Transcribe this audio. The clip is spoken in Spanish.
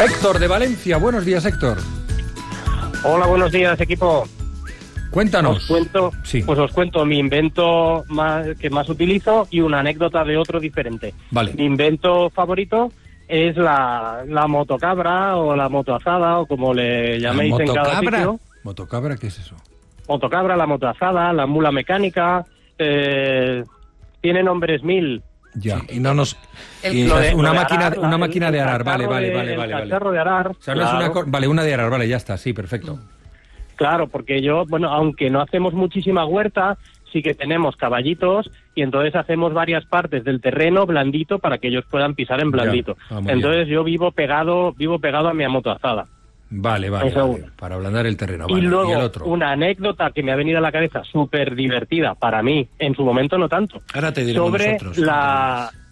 Héctor de Valencia, buenos días, Héctor. Hola, buenos días, equipo. Cuéntanos. Os cuento mi invento que más utilizo y una anécdota de otro diferente. Vale. Mi invento favorito es la motocabra o la motoazada o como le llaméis en cada sitio. ¿Motocabra? ¿Qué es eso? Motocabra, la motoazada, la mula mecánica, tiene nombres mil. Ya, y no nos... una máquina de arar, vale. El cacharro de arar. O sea, no es una de arar, vale, ya está, sí, perfecto. Claro, porque aunque no hacemos muchísima huerta, sí que tenemos caballitos y entonces hacemos varias partes del terreno blandito para que ellos puedan pisar en blandito. Entonces yo vivo pegado a mi motoazada. Vale, para ablandar el terreno. Y luego, ¿y el otro? Una anécdota que me ha venido a la cabeza súper divertida, para mí, en su momento no tanto. Ahora te diremos sobre nosotros.